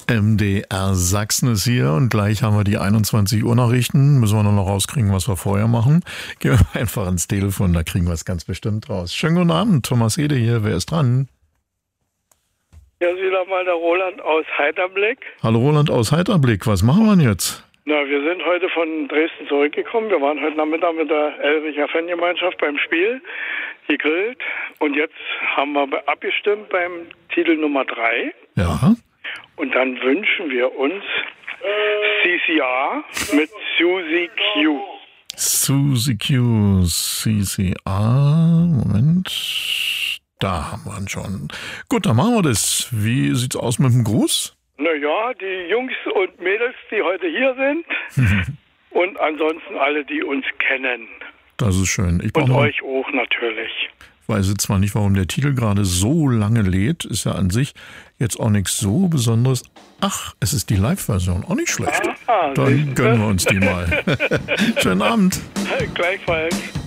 MDR Sachsen ist hier und gleich haben wir die 21 Uhr Nachrichten. Müssen wir noch rauskriegen, was wir vorher machen. Gehen wir einfach ans Telefon, da kriegen wir es ganz bestimmt raus. Schönen guten Abend, Thomas Ede hier. Wer ist dran? Ja, wieder mal der Roland aus Heiterblick. Hallo Roland aus Heiterblick, was machen wir denn jetzt? Na, wir sind heute von Dresden zurückgekommen. Wir waren heute Nachmittag mit der Elricher Fangemeinschaft beim Spiel, gegrillt. Und jetzt haben wir abgestimmt beim Titel Nummer 3. Ja. Und dann wünschen wir uns CCR mit Suzy Q. Suzy Q, CCR, Moment, da haben wir ihn schon. Gut, dann machen wir das. Wie sieht's aus mit dem Gruß? Naja, die Jungs und Mädels, die heute hier sind und ansonsten alle, die uns kennen. Das ist schön. Und euch auch natürlich. Ich weiß jetzt zwar nicht, warum der Titel gerade so lange lädt, ist ja an sich jetzt auch nichts so Besonderes. Ach, es ist die Live-Version, auch nicht schlecht. Dann gönnen wir uns die mal. Schönen Abend. Gleichfalls.